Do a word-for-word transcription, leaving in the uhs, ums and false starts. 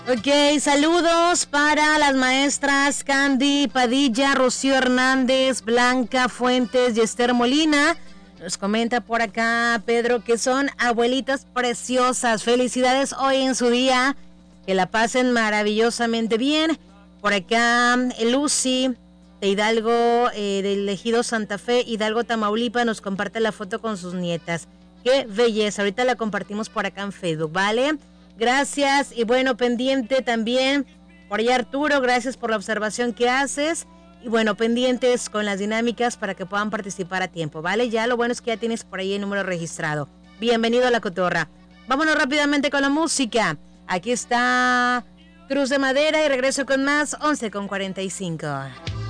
Ok, saludos para las maestras Candy Padilla, Rocío Hernández, Blanca Fuentes y Esther Molina. Nos comenta por acá Pedro que son abuelitas preciosas. Felicidades hoy en su día. Que la pasen maravillosamente bien. Por acá Lucy de Hidalgo, eh, del Ejido Santa Fe, Hidalgo, Tamaulipas, nos comparte la foto con sus nietas. Qué belleza. Ahorita la compartimos por acá en Facebook, ¿vale? Gracias. Y bueno, pendiente también por allá Arturo. Gracias por la observación que haces. Y bueno, pendientes con las dinámicas para que puedan participar a tiempo, ¿vale? Ya lo bueno es que ya tienes por ahí el número registrado. Bienvenido a La Cotorra. Vámonos rápidamente con la música. Aquí está Cruz de Madera y regreso con más once con cuarenta y cinco.